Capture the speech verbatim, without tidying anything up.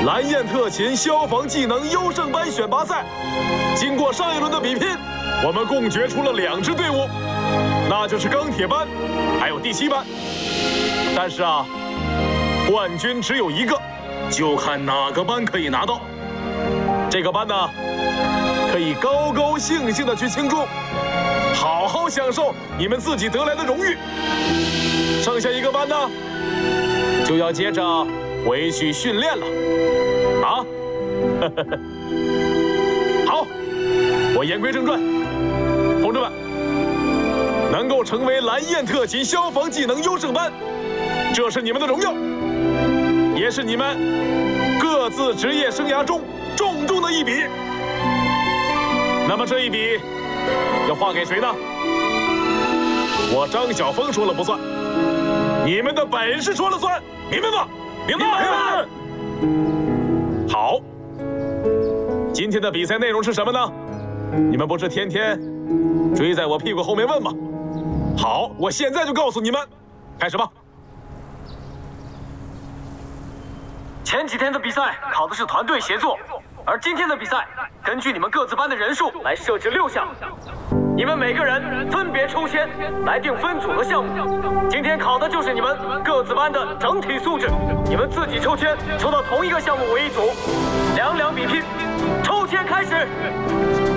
蓝焰特勤消防技能优胜班选拔赛，经过上一轮的比拼，我们共决出了两支队伍，那就是钢铁班，还有第七班。但是啊，冠军只有一个，就看哪个班可以拿到。这个班呢，可以高高兴兴的去庆祝，好好享受你们自己得来的荣誉。剩下一个班呢，就要接着回去训练了。啊，好，我言归正传，同志们，能够成为蓝焰特勤消防技能优胜班，这是你们的荣耀，也是你们各自职业生涯中重重的一笔。那么这一笔要划给谁呢？我张晓峰说了不算，你们的本事说了算，明白吗？明白。明白。好，今天的比赛内容是什么呢？你们不是天天追在我屁股后面问吗？好，我现在就告诉你们，开始吧。 前几天的比赛考的是团队协作，而今天的比赛根据你们各自班的人数来设置六项，你们每个人分别抽签来定分组和项目。今天考的就是你们各自班的整体素质，你们自己抽签，抽到同一个项目为一组，两两比拼。抽签开始。